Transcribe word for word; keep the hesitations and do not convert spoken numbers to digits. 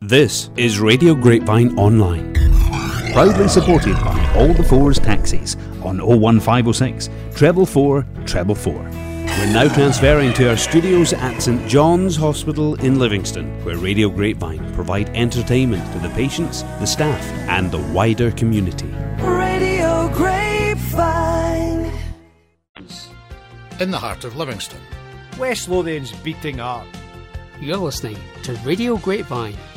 This is Radio Grapevine Online, proudly supported by All the Fours Taxis on oh one five oh six, treble four, treble four. We're now transferring to our studios at St John's Hospital in Livingston, where Radio Grapevine provide entertainment to the patients, the staff and the wider community. Radio Grapevine. In the heart of Livingston, West Lothian's beating heart. You're listening to Radio Grapevine